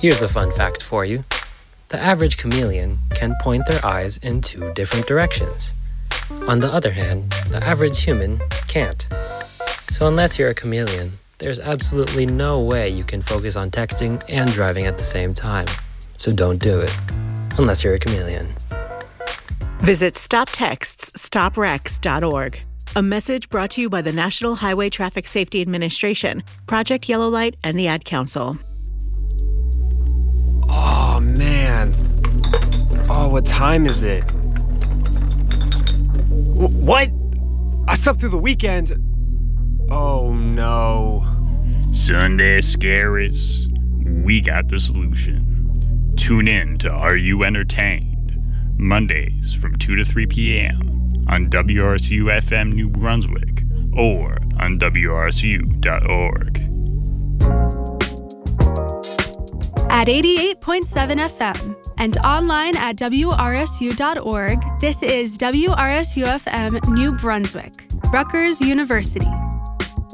Here's a fun fact for you. The average chameleon can point their eyes in 2 different directions. On the other hand, the average human can't. So unless you're a chameleon, there's absolutely no way you can focus on texting and driving at the same time. So don't do it, unless you're a chameleon. Visit StopTextsStopWrecks.org. A message brought to you by the National Highway Traffic Safety Administration, Project Yellow Light, and the Ad Council. Oh, man. Oh, what time is it? What? I slept through the weekend. Oh, no. Sunday Scaries, we got the solution. Tune in to Are You Entertained? Mondays from 2 to 3 p.m. on WRSU-FM New Brunswick or on WRSU.org. At 88.7 FM and online at WRSU.org, this is WRSU-FM New Brunswick, Rutgers University.